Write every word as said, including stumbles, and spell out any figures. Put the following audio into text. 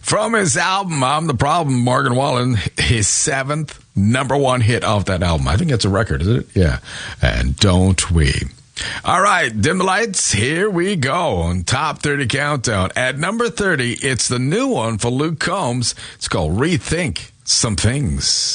From his album, I'm the Problem, Morgan Wallen, his seventh number one hit off that album. I think it's a record, is it? Yeah. And Don't We? All right, dim the lights. Here we go on Top thirty Countdown. At number thirty, it's the new one for Luke Combs. It's called Rethink Some Things.